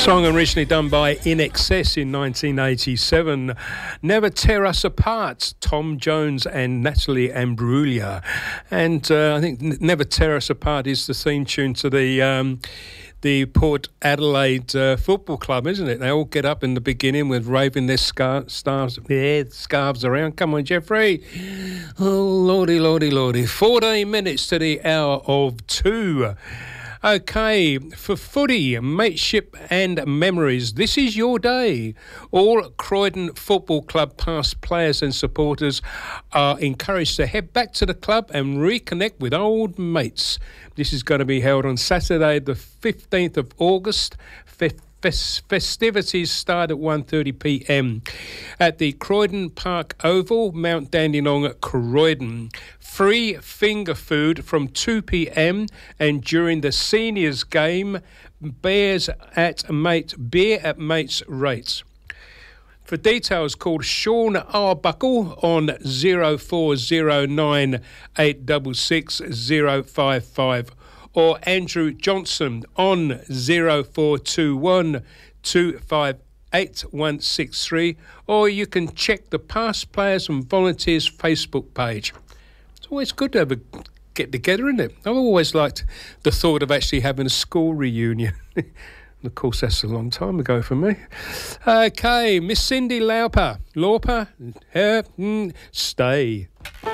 Song originally done by In Excess in 1987. Never Tear Us Apart, Tom Jones and Natalie Imbruglia. And I think Never Tear Us Apart is the theme tune to the Port Adelaide Football Club, isn't it? They all get up in the beginning with waving their scarves around. Come on, Jeffrey. Oh, lordy, lordy, lordy. 14 minutes to the hour of 2. Okay, for footy, mateship and memories, this is your day. All Croydon Football Club past players and supporters are encouraged to head back to the club and reconnect with old mates. This is going to be held on Saturday the 15th of August. Festivities start at 1:30pm at the Croydon Park Oval, Mount Dandenong, Croydon. Free finger food from 2pm, and during the seniors game, beer at mates rates. For details, call Sean Arbuckle on 0409 866 055 or Andrew Johnson on 0421 258 or you can check the Past Players and Volunteers Facebook page. It's always good to have a get-together, isn't it? I've always liked the thought of actually having a school reunion. Of course, that's a long time ago for me. Okay, Miss Cyndi Lauper, stay.